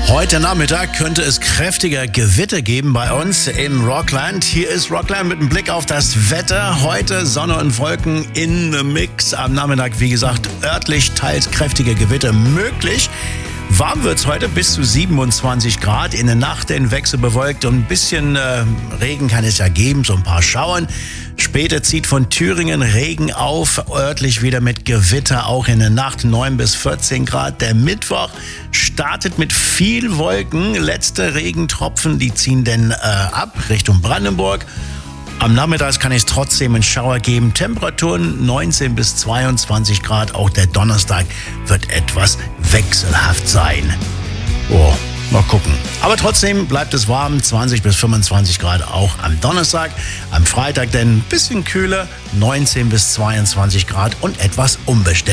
Heute Nachmittag könnte es kräftiger Gewitter geben bei uns im Rockland. Hier ist Rockland mit einem Blick auf das Wetter. Heute Sonne und Wolken in the Mix. Am Nachmittag, wie gesagt, örtlich teils kräftiger Gewitter möglich. Warm wird's heute, bis zu 27 Grad. In der Nacht in wechselbewölkt und ein bisschen Regen kann es ja geben, so ein paar Schauern. Später zieht von Thüringen Regen auf, örtlich wieder mit Gewitter, auch in der Nacht 9 bis 14 Grad. Der Mittwoch startet mit viel Wolken. Letzte Regentropfen, die ziehen dann ab Richtung Brandenburg. Am Nachmittag kann es trotzdem einen Schauer geben. Temperaturen 19 bis 22 Grad. Auch der Donnerstag wird etwas wechselhaft sein. Oh, mal gucken. Aber trotzdem bleibt es warm. 20 bis 25 Grad auch am Donnerstag. Am Freitag dann ein bisschen kühler. 19 bis 22 Grad und etwas unbeständig.